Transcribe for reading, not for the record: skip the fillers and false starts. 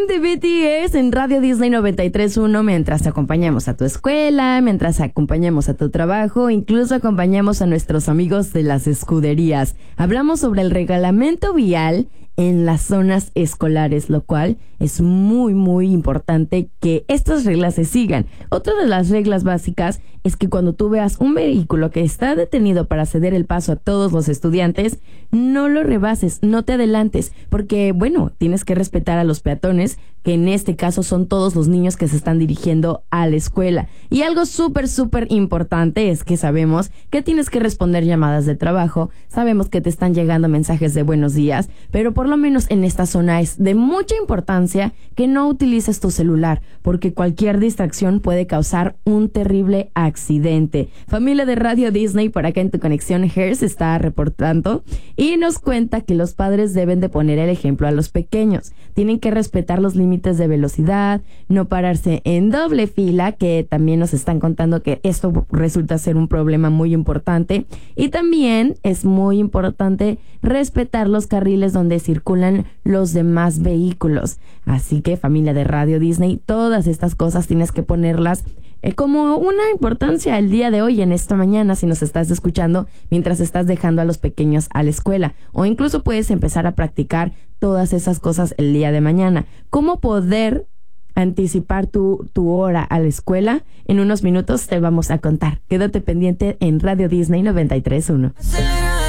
de BTS en Radio Disney 93.1 mientras acompañamos a tu escuela, mientras acompañamos a tu trabajo, incluso acompañamos a nuestros amigos de las escuderías. Hablamos sobre el reglamento vial en las zonas escolares, lo cual es muy, muy importante que estas reglas se sigan. Otra de las reglas básicas es que cuando tú veas un vehículo que está detenido para ceder el paso a todos los estudiantes, no lo rebases, no te adelantes, porque, bueno, tienes que respetar a los peatones, que en este caso son todos los niños que se están dirigiendo a la escuela. Y algo súper, súper importante es que sabemos que tienes que responder llamadas de trabajo, sabemos que te están llegando mensajes de buenos días, pero por lo menos en esta zona es de mucha importancia que no utilices tu celular, porque cualquier distracción puede causar un terrible accidente. Familia de Radio Disney, por acá en tu conexión, Hers está reportando y nos cuenta que los padres deben de poner el ejemplo a los pequeños. Tienen que respetar los límites de velocidad, no pararse en doble fila, que también nos están contando que esto resulta ser un problema muy importante. Y también es muy importante respetar los carriles donde circulan los demás vehículos. Así que, familia de Radio Disney, todas estas cosas tienes que ponerlas como una importancia el día de hoy, en esta mañana, si nos estás escuchando mientras estás dejando a los pequeños a la escuela, o incluso puedes empezar a practicar todas esas cosas el día de mañana. ¿Cómo poder anticipar tu hora a la escuela? En unos minutos te vamos a contar. Quédate pendiente en Radio Disney 93.1.